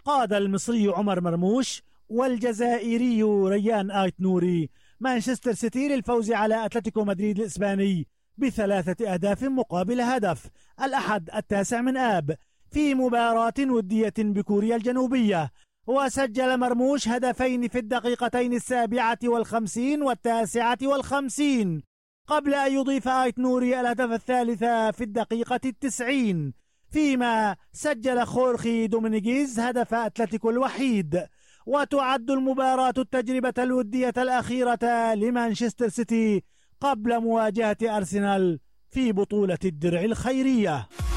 قاد المصري عمر مرموش والجزائري ريان آيت نوري مانشستر سيتي للفوز على أتلتيكو مدريد الإسباني ب3 أهداف مقابل هدف الأحد 9 آب في مباراة ودية بكوريا الجنوبية. وسجل مرموش هدفين في الدقيقتين 57 و59 قبل أن يضيف آيت نوري الهدف الثالث في الدقيقة 90، فيما سجل خورخي دومينيغيز هدف أتلتيكو الوحيد. وتعد المباراة التجربة الودية الأخيرة لمانشستر سيتي قبل مواجهة أرسنال في بطولة الدرع الخيرية.